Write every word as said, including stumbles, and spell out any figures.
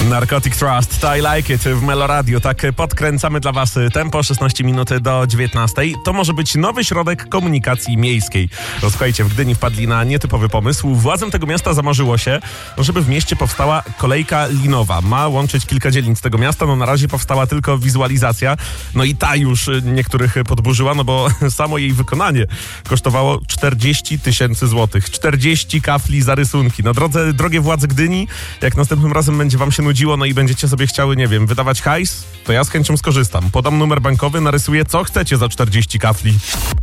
Narcotic Trust, I Like It w Meloradio. Tak podkręcamy dla was tempo, szesnaście minut do dziewiętnastej. To może być nowy środek komunikacji miejskiej. No, słuchajcie, w Gdyni wpadli na nietypowy pomysł. Władzom tego miasta zamarzyło się, żeby w mieście powstała kolejka linowa. Ma łączyć kilka dzielnic tego miasta. No na razie powstała tylko wizualizacja. No i ta już niektórych podburzyła, no bo samo jej wykonanie kosztowało czterdzieści tysięcy złotych. czterdzieści kafli za rysunki. No drodze, drogie władze Gdyni, jak następnym razem będzie wam się nudziło, no i będziecie sobie chciały, nie wiem, wydawać hajs, to ja z chęcią skorzystam. Podam numer bankowy, narysuję co chcecie za czterdzieści kafli.